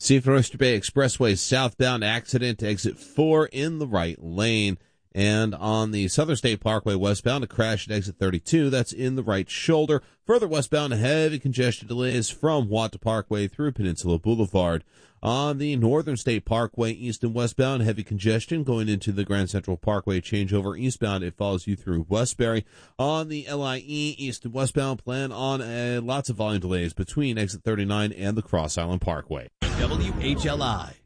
Seaford Oyster Bay Expressway southbound accident, exit 4 in the right lane. And on the Southern State Parkway westbound, a crash at exit 32. That's in the right shoulder. Further westbound, heavy congestion delays from Wanta Parkway through Peninsula Boulevard. On the Northern State Parkway, east and westbound, heavy congestion going into the Grand Central Parkway changeover eastbound. It follows you through Westbury. On the LIE, east and westbound, plan on lots of volume delays between exit 39 and the Cross Island Parkway. WHLI